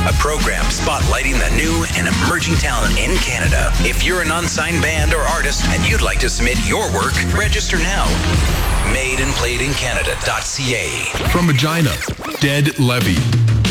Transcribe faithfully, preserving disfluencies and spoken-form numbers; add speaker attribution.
Speaker 1: a program spotlighting the new and emerging talent in Canada. If you're an unsigned band or artist and you'd like to submit your work, register now. made and played in canada dot c a.
Speaker 2: From Regina, Dead Levy.